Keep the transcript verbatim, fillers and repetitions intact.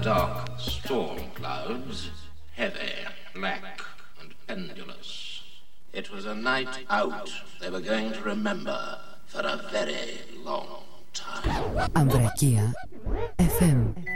dark storm clouds, heavy, black, and pendulous. It was a night out they were going to remember for a very long time. Ambrakia εφ εμ.